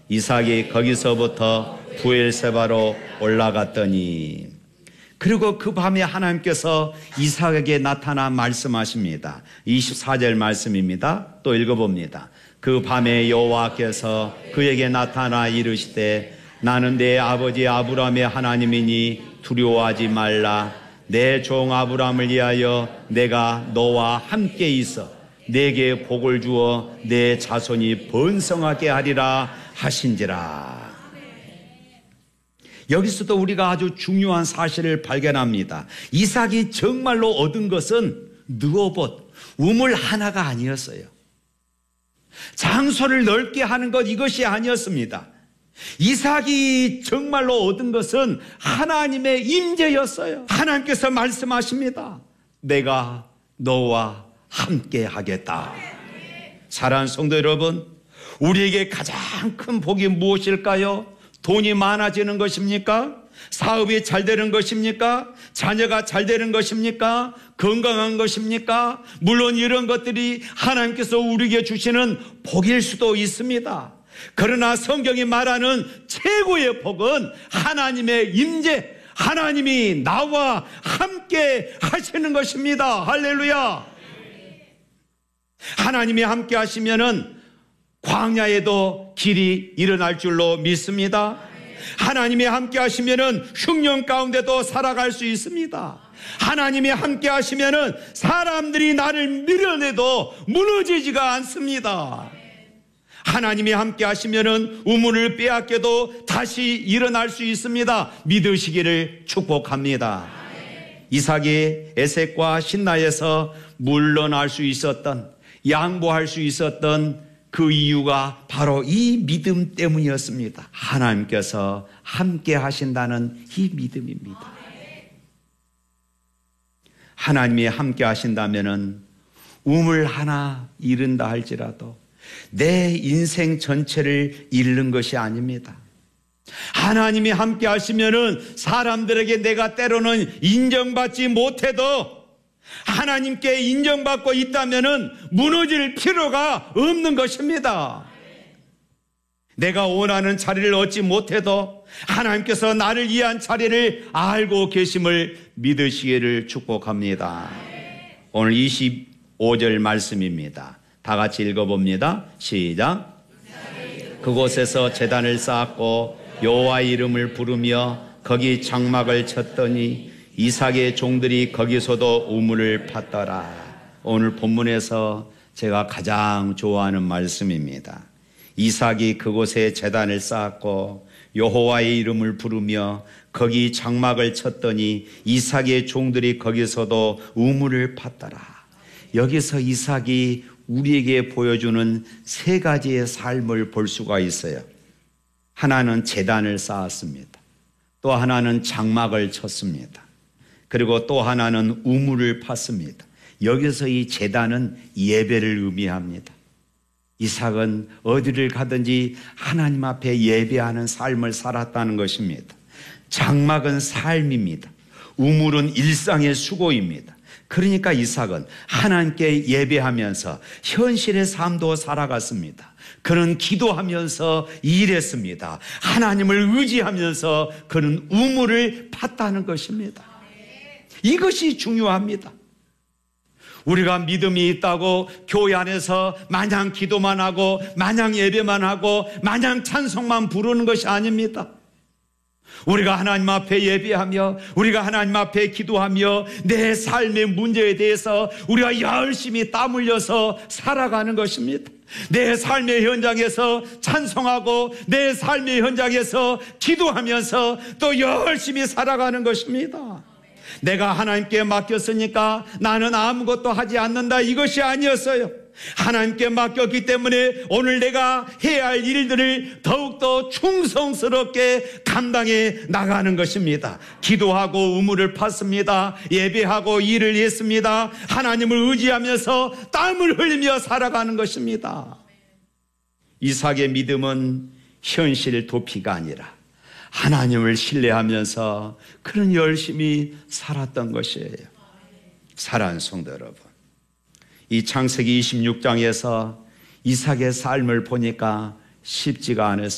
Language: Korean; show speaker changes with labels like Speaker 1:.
Speaker 1: 이삭이 거기서부터 부엘세바로 올라갔더니, 그리고 그 밤에 하나님께서 이삭에게 나타나 말씀하십니다. 24절 말씀입니다. 또 읽어봅니다. 그 밤에 여호와께서 그에게 나타나 이르시되 나는 내 아버지 아브라함의 하나님이니 두려워하지 말라. 내 종 아브라함을 위하여 내가 너와 함께 있어 내게 복을 주어 내 자손이 번성하게 하리라 하신지라. 여기서도 우리가 아주 중요한 사실을 발견합니다. 이삭이 정말로 얻은 것은 느오봇, 우물 하나가 아니었어요. 장소를 넓게 하는 것, 이것이 아니었습니다. 이삭이 정말로 얻은 것은 하나님의 임재였어요. 하나님께서 말씀하십니다. 내가 너와 함께 하겠다. 사랑하는 성도 여러분, 우리에게 가장 큰 복이 무엇일까요? 돈이 많아지는 것입니까? 사업이 잘 되는 것입니까? 자녀가 잘 되는 것입니까? 건강한 것입니까? 물론 이런 것들이 하나님께서 우리에게 주시는 복일 수도 있습니다. 그러나 성경이 말하는 최고의 복은 하나님의 임재, 하나님이 나와 함께 하시는 것입니다. 할렐루야. 하나님이 함께 하시면은 광야에도 길이 일어날 줄로 믿습니다. 하나님이 함께 하시면은 흉년 가운데도 살아갈 수 있습니다. 하나님이 함께 하시면은 사람들이 나를 밀어내도 무너지지가 않습니다. 하나님이 함께 하시면은 우물을 빼앗겨도 다시 일어날 수 있습니다. 믿으시기를 축복합니다. 이삭이 에색과 신나에서 물러날 수 있었던, 양보할 수 있었던 그 이유가 바로 이 믿음 때문이었습니다. 하나님께서 함께 하신다는 이 믿음입니다. 하나님이 함께 하신다면은 우물 하나 잃은다 할지라도 내 인생 전체를 잃는 것이 아닙니다. 하나님이 함께 하시면은 사람들에게 내가 때로는 인정받지 못해도 하나님께 인정받고 있다면은 무너질 필요가 없는 것입니다. 내가 원하는 자리를 얻지 못해도 하나님께서 나를 위한 자리를 알고 계심을 믿으시기를 축복합니다. 오늘 25절 말씀입니다. 다 같이 읽어봅니다. 시작. 그곳에서 제단을 쌓았고 여호와의 이름을 부르며 거기 장막을 쳤더니 이삭의 종들이 거기서도 우물을 팠더라. 오늘 본문에서 제가 가장 좋아하는 말씀입니다. 이삭이 그곳에 제단을 쌓았고 여호와의 이름을 부르며 거기 장막을 쳤더니 이삭의 종들이 거기서도 우물을 팠더라. 여기서 이삭이 우리에게 보여주는 세 가지의 삶을 볼 수가 있어요. 하나는 제단을 쌓았습니다. 또 하나는 장막을 쳤습니다. 그리고 또 하나는 우물을 팠습니다. 여기서 이 제단은 예배를 의미합니다. 이삭은 어디를 가든지 하나님 앞에 예배하는 삶을 살았다는 것입니다. 장막은 삶입니다. 우물은 일상의 수고입니다. 그러니까 이삭은 하나님께 예배하면서 현실의 삶도 살아갔습니다. 그는 기도하면서 일했습니다. 하나님을 의지하면서 그는 우물을 팠다는 것입니다. 이것이 중요합니다. 우리가 믿음이 있다고 교회 안에서 마냥 기도만 하고 마냥 예배만 하고 마냥 찬송만 부르는 것이 아닙니다. 우리가 하나님 앞에 예배하며 우리가 하나님 앞에 기도하며 내 삶의 문제에 대해서 우리가 열심히 땀 흘려서 살아가는 것입니다. 내 삶의 현장에서 찬송하고 내 삶의 현장에서 기도하면서 또 열심히 살아가는 것입니다. 내가 하나님께 맡겼으니까 나는 아무것도 하지 않는다, 이것이 아니었어요. 하나님께 맡겼기 때문에 오늘 내가 해야 할 일들을 더욱더 충성스럽게 감당해 나가는 것입니다. 기도하고 우물을 팠습니다. 예배하고 일을 했습니다. 하나님을 의지하면서 땀을 흘리며 살아가는 것입니다. 이삭의 믿음은 현실 도피가 아니라 하나님을 신뢰하면서 그는 열심히 살았던 것이에요. 사랑하는 성도 여러분, 이 창세기 26장에서 이삭의 삶을 보니까 쉽지가 않았습니다.